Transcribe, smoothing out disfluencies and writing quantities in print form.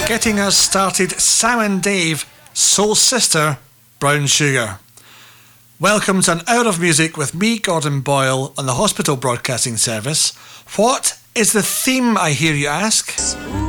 Getting us started, Sam and Dave, Soul Sister, Brown Sugar. Welcome to an hour of music with me, Gordon Boyle, on the Hospital Broadcasting Service. What is the theme, I hear you ask?